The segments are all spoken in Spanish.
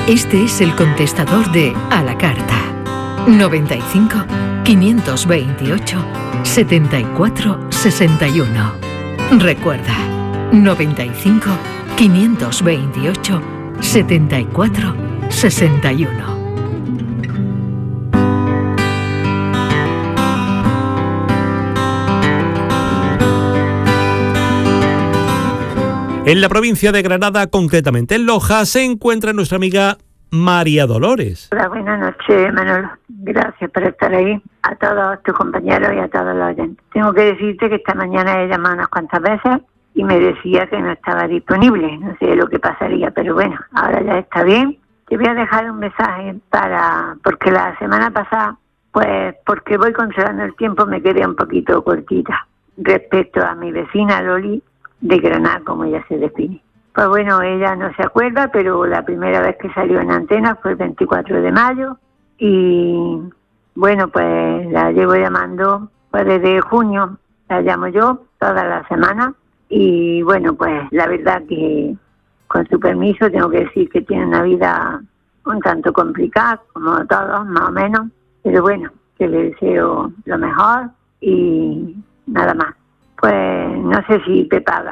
Este es el contestador de A la Carta. 95 528 74 61. Recuerda, 95 528 74 61. En la provincia de Granada, concretamente en Loja, se encuentra nuestra amiga María Dolores. Hola, buenas noches, Manolo. Gracias por estar ahí. A todos tus compañeros y a todos los oyentes. Tengo que decirte que esta mañana he llamado unas cuantas veces y me decía que no estaba disponible. No sé lo que pasaría, pero bueno, ahora ya está bien. Te voy a dejar un mensaje porque la semana pasada, pues porque voy controlando el tiempo, me quedé un poquito cortita respecto a mi vecina Loli de Granada, como ella se define. Pues bueno, ella no se acuerda, pero la primera vez que salió en antena fue el 24 de mayo y bueno, pues la llevo llamando pues desde junio, la llamo yo toda la semana y bueno, pues la verdad que con su permiso tengo que decir que tiene una vida un tanto complicada, como todos más o menos, pero bueno, que le deseo lo mejor y nada más. Pues no sé si Pepa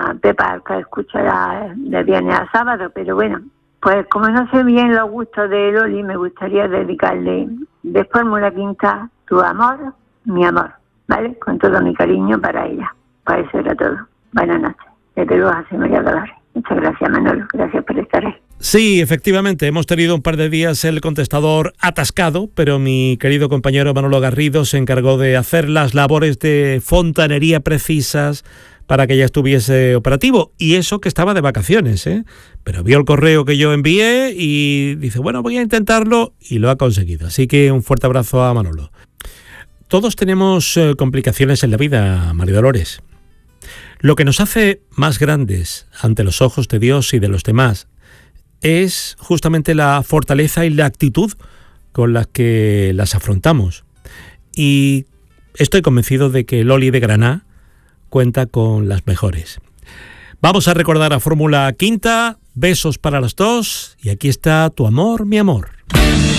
escuchará de viernes a sábado, pero bueno, pues como no sé bien los gustos de Loli, me gustaría dedicarle de Fórmula Quinta Tu amor, mi amor, ¿vale? Con todo mi cariño para ella. Pues eso era todo. Buenas noches. Desde luego, José María Dolores. Muchas gracias, Manolo. Gracias por estar ahí. Sí, efectivamente, hemos tenido un par de días el contestador atascado, pero mi querido compañero Manolo Garrido se encargó de hacer las labores de fontanería precisas para que ya estuviese operativo, y eso que estaba de vacaciones, pero vio el correo que yo envié y dice, bueno, voy a intentarlo, y lo ha conseguido. Así que un fuerte abrazo a Manolo. Todos tenemos complicaciones en la vida, María Dolores. Lo que nos hace más grandes ante los ojos de Dios y de los demás es justamente la fortaleza y la actitud con la que las afrontamos. Y estoy convencido de que Loli de Granada cuenta con las mejores. Vamos a recordar a Fórmula Quinta, besos para las dos, y aquí está Tu amor, mi amor.